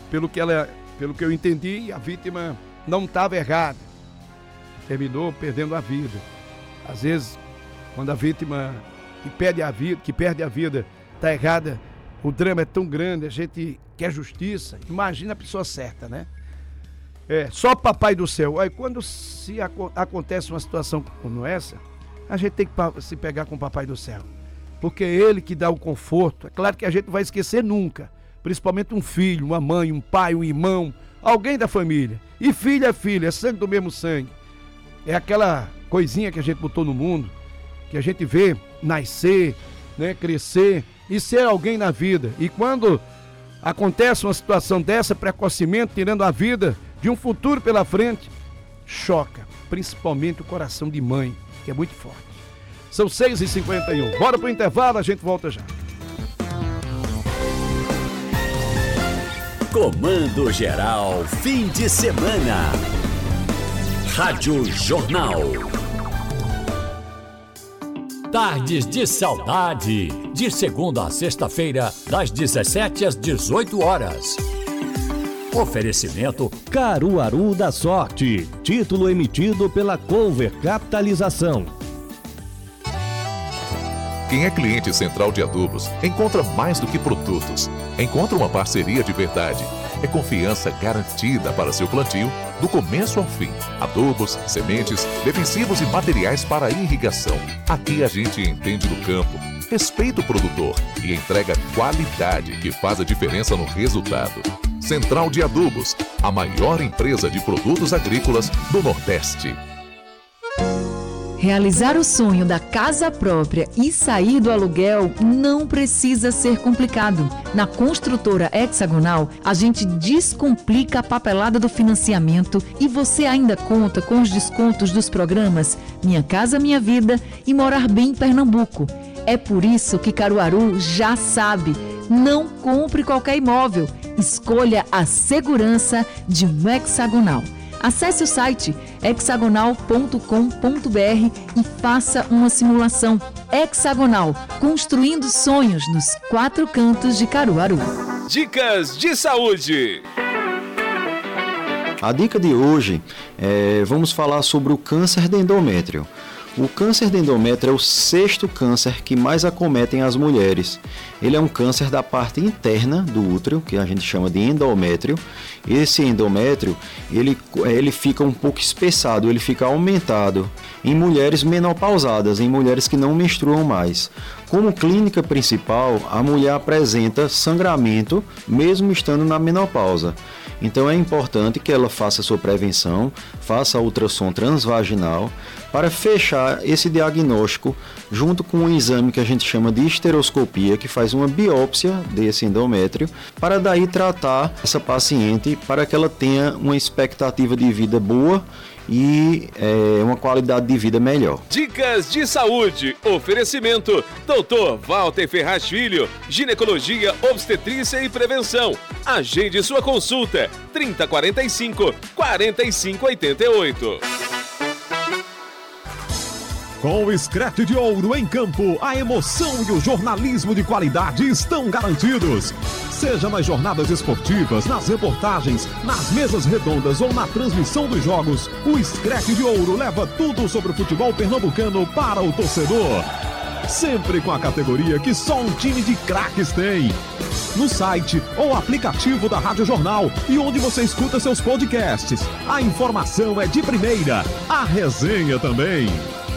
pelo que eu entendi, a vítima não estava errada. Terminou perdendo a vida. Às vezes, quando a vítima que perde a vida está errada, o drama é tão grande, a gente quer justiça. Imagina a pessoa certa, né? Só Papai do Céu. Aí quando acontece uma situação como essa, a gente tem que se pegar com o Papai do Céu. Porque é Ele que dá o conforto. É claro que a gente não vai esquecer nunca. Principalmente um filho, uma mãe, um pai, um irmão, alguém da família. E filho é filho, é sangue do mesmo sangue. É aquela coisinha que a gente botou no mundo, que a gente vê nascer, né, crescer e ser alguém na vida. E quando acontece uma situação dessa, precocemente, tirando a vida de um futuro pela frente, choca, principalmente o coração de mãe, que é muito forte. São 6h51. Bora pro intervalo, a gente volta já. Comando Geral, fim de semana. Rádio Jornal. Tardes de Saudade, de segunda a sexta-feira, das 17 às 18 horas. Oferecimento Caruaru da Sorte, título emitido pela Cover Capitalização. Quem é cliente Central de Adubos encontra mais do que produtos. Encontra uma parceria de verdade. É confiança garantida para seu plantio, do começo ao fim. Adubos, sementes, defensivos e materiais para irrigação. Aqui a gente entende do campo, respeita o produtor e entrega qualidade que faz a diferença no resultado. Central de Adubos, a maior empresa de produtos agrícolas do Nordeste. Realizar o sonho da casa própria e sair do aluguel não precisa ser complicado. Na Construtora Hexagonal, a gente descomplica a papelada do financiamento e você ainda conta com os descontos dos programas Minha Casa Minha Vida e Morar Bem em Pernambuco. É por isso que Caruaru já sabe. Não compre qualquer imóvel. Escolha a segurança de um hexagonal. Acesse o site hexagonal.com.br e faça uma simulação. Hexagonal, construindo sonhos nos 4 cantos de Caruaru. Dicas de saúde. A dica de hoje vamos falar sobre o câncer de endométrio. O câncer de endométrio é o 6º câncer que mais acometem as mulheres. Ele é um câncer da parte interna do útero, que a gente chama de endométrio. Esse endométrio, ele fica um pouco espessado, ele fica aumentado em mulheres menopausadas, em mulheres que não menstruam mais. Como clínica principal, a mulher apresenta sangramento, mesmo estando na menopausa. Então é importante que ela faça sua prevenção, faça ultrassom transvaginal, para fechar esse diagnóstico junto com um exame que a gente chama de esteroscopia, que faz uma biópsia desse endométrio, para daí tratar essa paciente para que ela tenha uma expectativa de vida boa e uma qualidade de vida melhor. Dicas de saúde. Oferecimento Dr. Walter Ferraz Filho, ginecologia, obstetrícia e prevenção. Agende sua consulta 3045-4588. Com o Screte de Ouro em campo, a emoção e o jornalismo de qualidade estão garantidos. Seja nas jornadas esportivas, nas reportagens, nas mesas redondas ou na transmissão dos jogos, o Screte de Ouro leva tudo sobre o futebol pernambucano para o torcedor. Sempre com a categoria que só um time de craques tem. No site ou aplicativo da Rádio Jornal e onde você escuta seus podcasts. A informação é de primeira, a resenha também.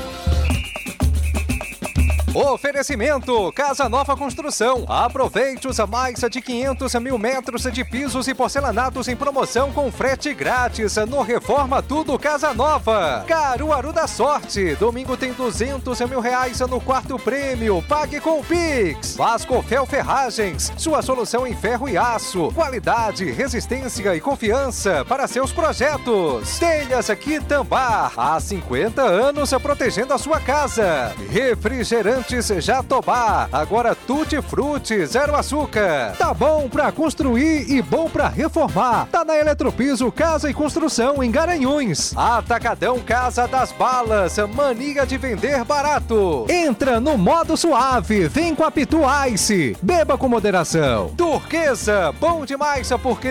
Oferecimento Casa Nova Construção. Aproveite os mais de 500 mil metros de pisos e porcelanatos em promoção com frete grátis no Reforma Tudo Casa Nova. Caruaru da Sorte. Domingo tem 200 mil reais no quarto prêmio. Pague com o Pix. Vascofel Ferragens. Sua solução em ferro e aço. Qualidade, resistência e confiança para seus projetos. Telhas Quitambá. Há 50 anos protegendo a sua casa. Refrigerante Jatobá, agora Tutti Frutti, zero açúcar. Tá bom pra construir e bom pra reformar. Tá na Eletropiso Casa e Construção em Garanhuns. Atacadão Casa das Balas, mania de vender barato. Entra no modo suave, vem com a Pitu Ice. Beba com moderação. Turquesa, bom demais porque